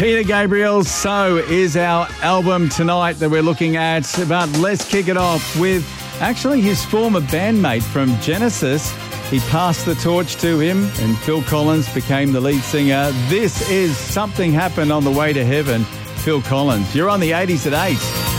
Peter Gabriel, So is our album tonight that we're looking at. But let's kick it off with actually his former bandmate from Genesis. He passed the torch to him and Phil Collins became the lead singer. This is Something Happened on the Way to Heaven. Phil Collins, you're on the 80s at 8.